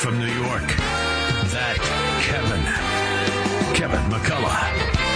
From New York, that Kevin McCullough.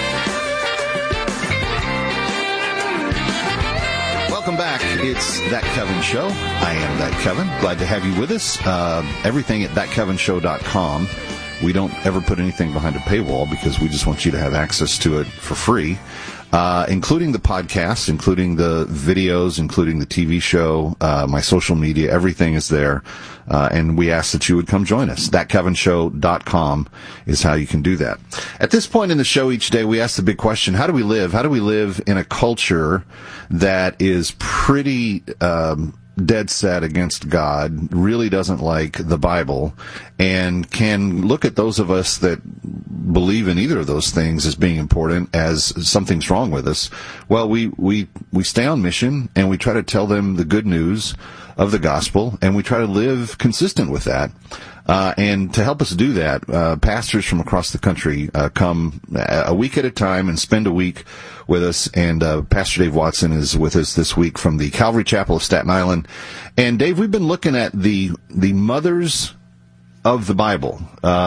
Welcome back. It's That Kevin Show. I am That Kevin. Glad to have you with us. Everything at thatkevinshow.com. We don't ever put anything behind a paywall because we just want you to have access to it for free, including the podcast, including the videos, including the TV show, my social media. Everything is there. And we ask that you would come join us. Thatkevinshow.com is how you can do that. At this point in the show each day, we ask the big question, how do we live? How do we live in a culture that is pretty dead set against God, really doesn't like the Bible, and can look at those of us that believe in either of those things as being important as something's wrong with us? Well, we stay on mission, and we try to tell them the good news of the gospel, and we try to live consistent with that. And to help us do that, pastors from across the country come a week at a time and spend a week with us. And Pastor Dave Watson is with us this week from the Calvary Chapel of Staten Island. And Dave, we've been looking at the mothers of the Bible.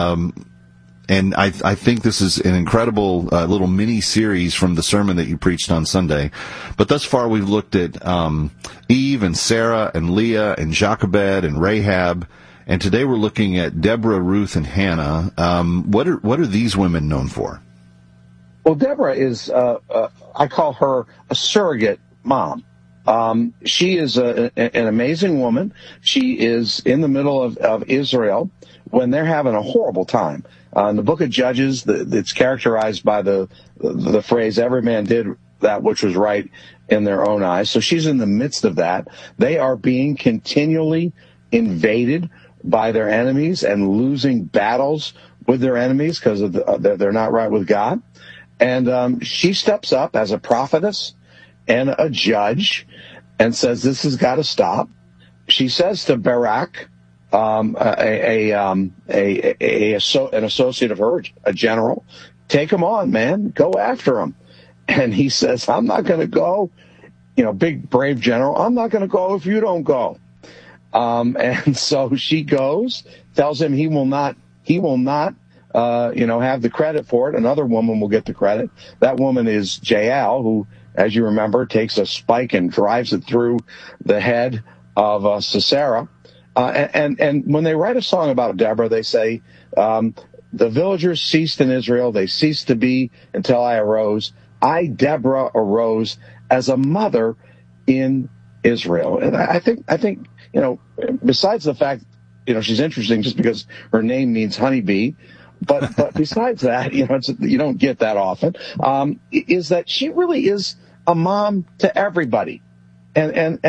And I think this is an incredible little mini-series from the sermon that you preached on Sunday. But thus far, we've looked at Eve and Sarah and Leah and Jochebed and Rahab. And today we're looking at Deborah, Ruth, and Hannah. What are these women known for? Well, Deborah is, I call her a surrogate mom. She is an amazing woman. She is in the middle of Israel when they're having a horrible time. In the book of Judges, it's characterized by the phrase, every man did that which was right in their own eyes. So she's in the midst of that. They are being continually invaded by their enemies and losing battles with their enemies because they're not right with God. And she steps up as a prophetess and a judge and says, this has got to stop. She says to Barak, an associate of her, a general, take him on, man, go after him. And he says, I'm not going to go, big, brave general, I'm not going to go if you don't go. And so she goes, tells him he will not, have the credit for it. Another woman will get the credit. That woman is Jael, who, as you remember, takes a spike and drives it through the head of Sisera. And when they write a song about Deborah, they say, the villagers ceased in Israel. They ceased to be until I arose. I, Deborah, arose as a mother in Israel. And I think, besides the fact, she's interesting just because her name means honeybee, but besides that, you don't get that often, is that she really is a mom to everybody. And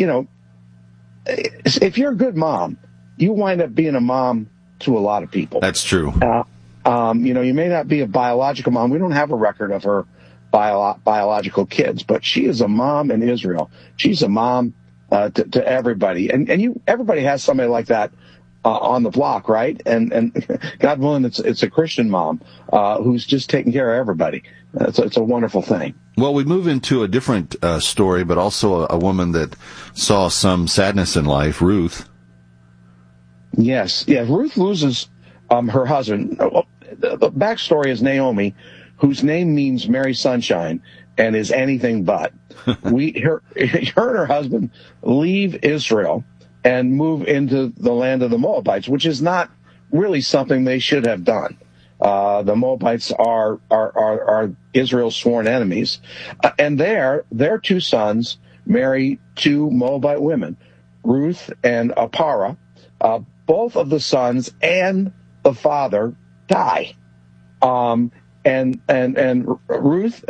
if you're a good mom, you wind up being a mom to a lot of people. That's true. You may not be a biological mom. We don't have a record of her biological kids, but she is a mom in Israel. She's a mom to everybody, and everybody has somebody like that on the block, right? And God willing, it's a Christian mom who's just taking care of everybody. It's a wonderful thing. Well, we move into a different story, but also a woman that saw some sadness in life, Ruth. Yes. Ruth loses her husband. The backstory is Naomi, whose name means Merry Sunshine and is anything but. Her and her husband leave Israel and move into the land of the Moabites, which is not really something they should have done. The Moabites are Israel's sworn enemies. And their two sons marry two Moabite women, Ruth and Apara. Both of the sons and the father die. And Ruth,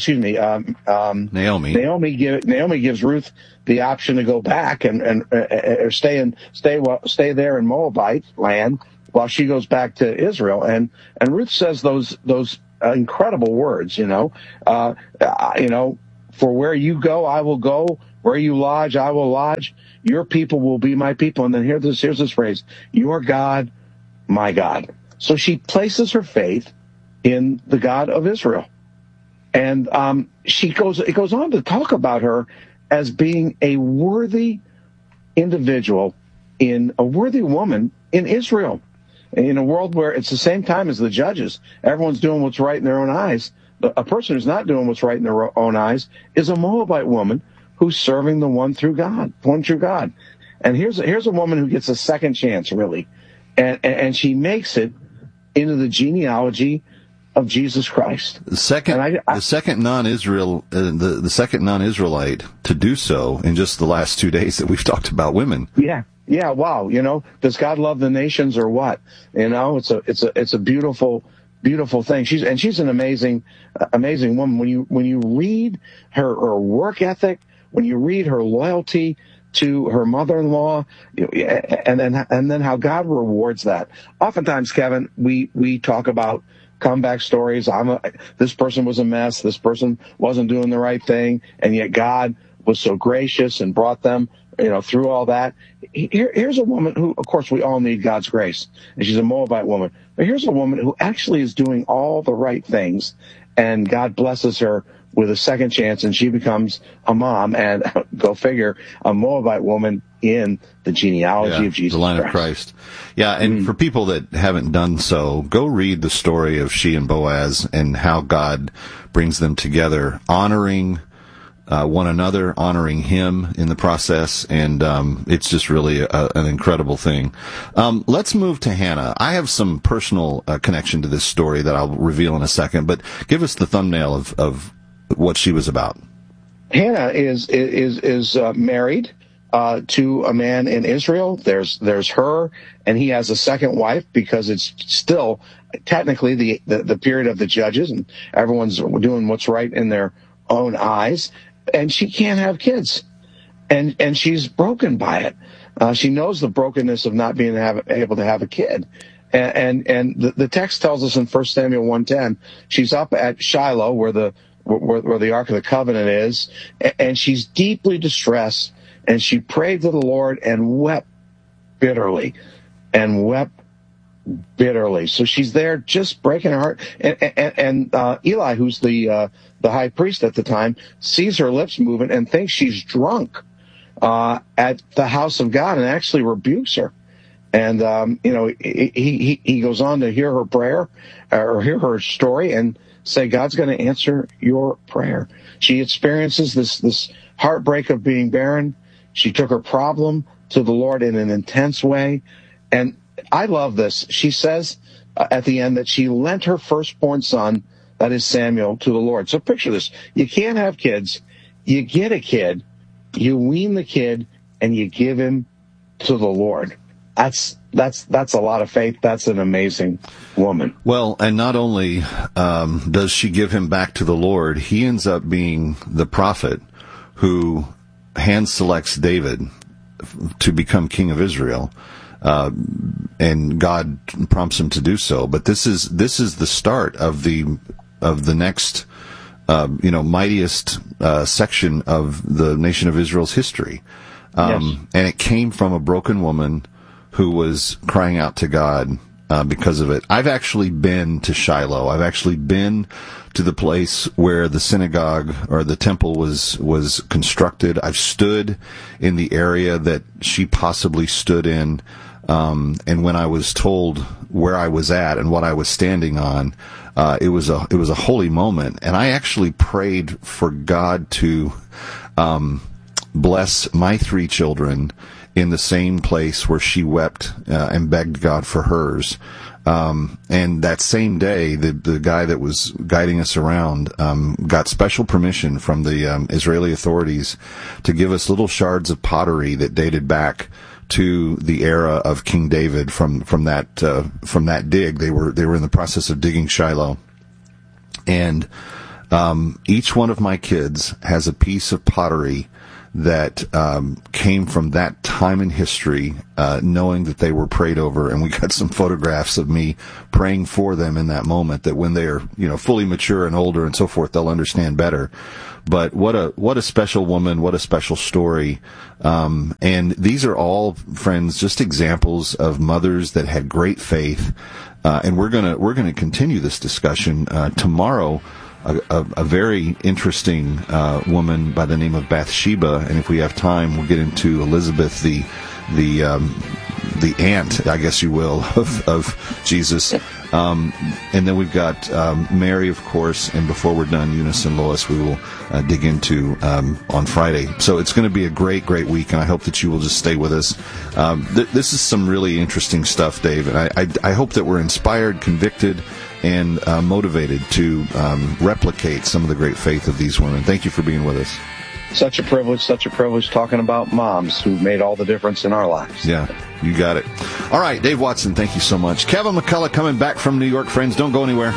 Naomi gives Ruth the option to go back and stay there in Moabite land while she goes back to Israel. And Ruth says those incredible words, for where you go, I will go. Where you lodge, I will lodge. Your people will be my people. And then here's this phrase: your God, my God. So she places her faith in the God of Israel. And it goes on to talk about her as being a worthy individual, a worthy woman in Israel. In a world where it's the same time as the judges, everyone's doing what's right in their own eyes. A person who's not doing what's right in their own eyes is a Moabite woman who's serving the one true God. And here's a woman who gets a second chance, really, and she makes it into the genealogy of Jesus Christ. The second non-Israelite to do so in just the last 2 days that we've talked about women. Yeah, wow. Does God love the nations or what? It's a beautiful thing. She's an amazing woman. When you read her work ethic, when you read her loyalty to her mother-in-law, and then how God rewards that. Oftentimes, Kevin, we talk about comeback stories. This person was a mess. This person wasn't doing the right thing, and yet God was so gracious and brought them through all that. Here's a woman who, of course, we all need God's grace, and she's a Moabite woman. But here's a woman who actually is doing all the right things, and God blesses her with a second chance, and she becomes a mom, and go figure, a Moabite woman in the genealogy of Jesus, the line of Christ. Yeah, and for people that haven't done so, go read the story of she and Boaz and how God brings them together, honoring one another, honoring him in the process, and it's just really an incredible thing. Let's move to Hannah. I have some personal connection to this story that I'll reveal in a second, but give us the thumbnail of what she was about. Hannah is married to a man in Israel. There's her, and he has a second wife because it's still technically the period of the judges, and everyone's doing what's right in their own eyes. And she can't have kids, and she's broken by it. She knows the brokenness of not being able to have a kid. And the text tells us in 1 Samuel 1:10, she's up at Shiloh where the Ark of the Covenant is, and she's deeply distressed, and she prayed to the Lord and wept bitterly. So she's there just breaking her heart. And Eli, who's the high priest at the time, sees her lips moving and thinks she's drunk at the house of God, and actually rebukes her. And he goes on to hear her prayer or hear her story and say, God's going to answer your prayer. She experiences this heartbreak of being barren. She took her problem to the Lord in an intense way. And I love this. She says at the end that she lent her firstborn son, that is Samuel, to the Lord. So picture this. You can't have kids. You get a kid. You wean the kid, and you give him to the Lord. That's a lot of faith. That's an amazing woman. Well, and not only does she give him back to the Lord, he ends up being the prophet who hand selects David to become king of Israel. And God prompts him to do so. But this is the start of the next, mightiest section of the nation of Israel's history. Yes. And it came from a broken woman who was crying out to God because of it. I've actually been to Shiloh. I've actually been to the place where the synagogue or the temple was constructed. I've stood in the area that she possibly stood in. And when I was told where I was at and what I was standing on, it was a holy moment. And I actually prayed for God to bless my 3 children in the same place where she wept and begged God for hers. And that same day, the guy that was guiding us around got special permission from the Israeli authorities to give us little shards of pottery that dated back to the era of King David from that dig. They were in the process of digging Shiloh, and each one of my kids has a piece of pottery that came from that time in history, knowing that they were prayed over, and we got some photographs of me praying for them in that moment, that when they're fully mature and older and so forth, they'll understand better. But what a special woman, what a special story. And these are all, friends, just examples of mothers that had great faith. And we're gonna continue this discussion tomorrow. A very interesting woman by the name of Bathsheba, and if we have time, we'll get into Elizabeth, the aunt, I guess you will, of Jesus. And then we've got Mary, of course, and before we're done, Eunice and Lois, we will dig into on Friday. So it's going to be a great, great week, and I hope that you will just stay with us. This is some really interesting stuff, Dave, and I hope that we're inspired, convicted, and motivated to replicate some of the great faith of these women. Thank you for being with us. Such a privilege talking about moms who made all the difference in our lives. Yeah, you got it. All right, Dave Watson, thank you so much. Kevin McCullough coming back from New York, friends. Don't go anywhere.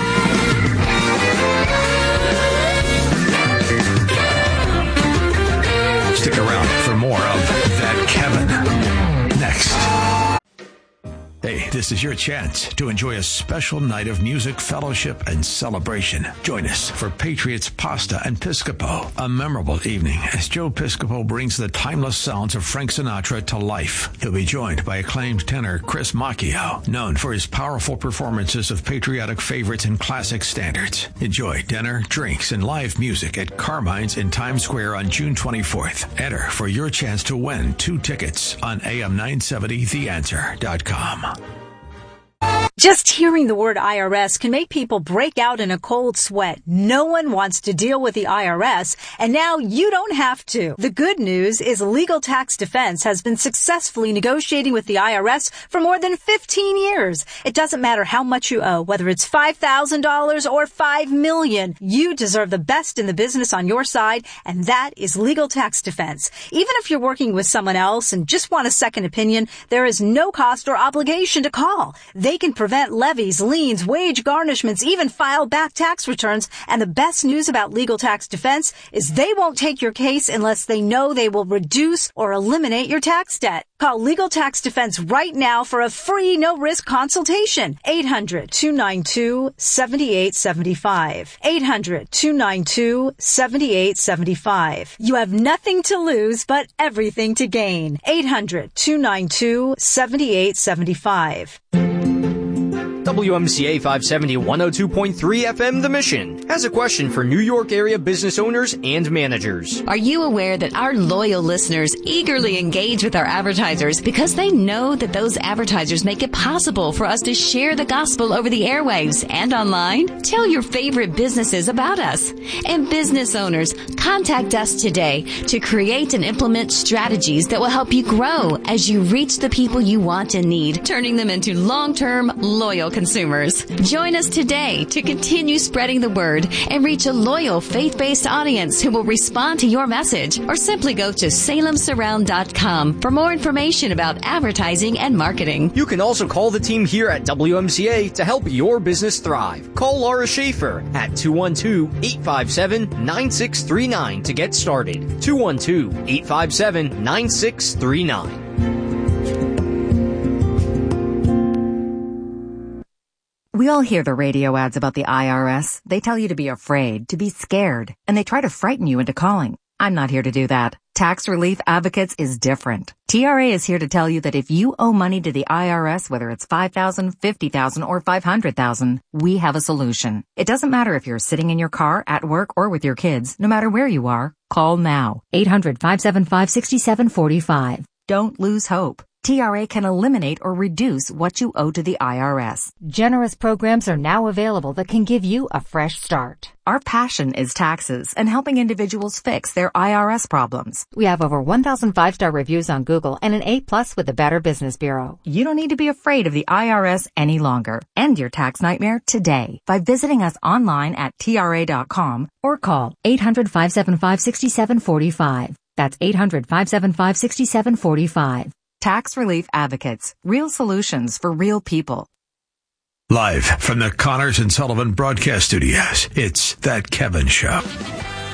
Stick around for more of That Kevin. Next. Hey, this is your chance to enjoy a special night of music, fellowship, and celebration. Join us for Patriots Pasta and Piscopo, a memorable evening as Joe Piscopo brings the timeless sounds of Frank Sinatra to life. He'll be joined by acclaimed tenor Chris Macchio, known for his powerful performances of patriotic favorites and classic standards. Enjoy dinner, drinks, and live music at Carmine's in Times Square on June 24th. Enter for your chance to win 2 tickets on AM970theanswer.com. Just hearing the word IRS can make people break out in a cold sweat. No one wants to deal with the IRS, and now you don't have to. The good news is Legal Tax Defense has been successfully negotiating with the IRS for more than 15 years. It doesn't matter how much you owe, whether it's $5,000 or $5 million. You deserve the best in the business on your side, and that is Legal Tax Defense. Even if you're working with someone else and just want a second opinion, there is no cost or obligation to call. They can prevent levies, liens, wage garnishments, even file back tax returns. And the best news about Legal Tax Defense is they won't take your case unless they know they will reduce or eliminate your tax debt. Call Legal Tax Defense right now for a free, no-risk consultation. 800-292-7875. 800-292-7875. You have nothing to lose but everything to gain. 800-292-7875. WMCA 570 102.3 FM The Mission has a question for New York area business owners and managers. Are you aware that our loyal listeners eagerly engage with our advertisers because they know that those advertisers make it possible for us to share the gospel over the airwaves and online? Tell your favorite businesses about us. And business owners, contact us today to create and implement strategies that will help you grow as you reach the people you want and need, turning them into long-term, loyal consumers. Join us today to continue spreading the word and reach a loyal faith-based audience who will respond to your message, or simply go to salemsurround.com for more information about advertising and marketing. You can also call the team here at WMCA to help your business thrive. Call Laura Schaefer at 212-857-9639 to get started. 212-857-9639. We all hear the radio ads about the IRS. They tell you to be afraid, to be scared, and they try to frighten you into calling. I'm not here to do that. Tax Relief Advocates is different. TRA is here to tell you that if you owe money to the IRS, whether it's $5,000, $50,000, or $500,000, we have a solution. It doesn't matter if you're sitting in your car, at work, or with your kids. No matter where you are, call now. 800-575-6745. Don't lose hope. TRA can eliminate or reduce what you owe to the IRS. Generous programs are now available that can give you a fresh start. Our passion is taxes and helping individuals fix their IRS problems. We have over 1,000 5-star reviews on Google and an A+ with the Better Business Bureau. You don't need to be afraid of the IRS any longer. End your tax nightmare today by visiting us online at TRA.com or call 800-575-6745. That's 800-575-6745. Tax Relief Advocates. Real solutions for real people. Live from the Connors and Sullivan Broadcast Studios, it's That Kevin Show.